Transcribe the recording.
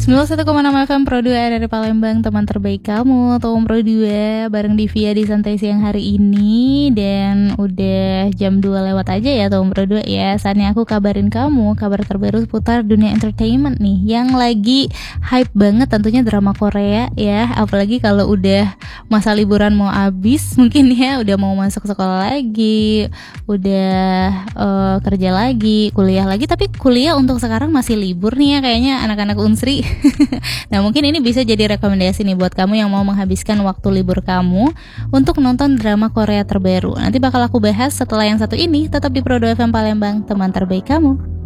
91,6 FM Pro 2 dari Palembang, teman terbaik kamu, Tom Pro 2 bareng Divia di Santai Siang hari ini. Dan udah jam 2 lewat aja ya Tom Pro 2 ya. Saatnya aku kabarin kamu kabar terbaru seputar dunia entertainment nih, yang lagi hype banget tentunya drama Korea ya. Apalagi kalau udah masa liburan mau habis mungkin ya, udah mau masuk sekolah lagi, udah kerja lagi, kuliah lagi. Tapi kuliah untuk sekarang masih libur nih ya kayaknya anak-anak Unsri. Nah mungkin ini bisa jadi rekomendasi nih buat kamu yang mau menghabiskan waktu libur kamu untuk nonton drama Korea terbaru. Nanti bakal aku bahas setelah yang satu ini. Tetap di Pro 2 FM Palembang, teman terbaik kamu.